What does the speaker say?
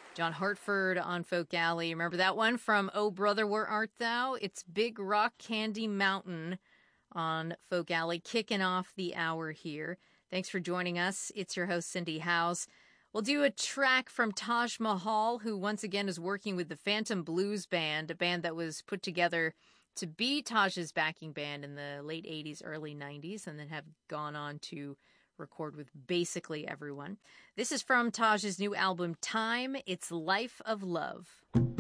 John Hartford on Folk Alley. Remember that one from Oh Brother, Where Art Thou? It's Big Rock Candy Mountain on Folk Alley, kicking off the hour here. Thanks for joining us. It's your host, Cindy House. We'll do a track from Taj Mahal, who once again is working with the Phantom Blues Band, a band that was put together to be Taj's backing band in the late 80s, early 90s, and then have gone on to record with basically everyone. This is from Taj's new album, Time. It's Life of Love.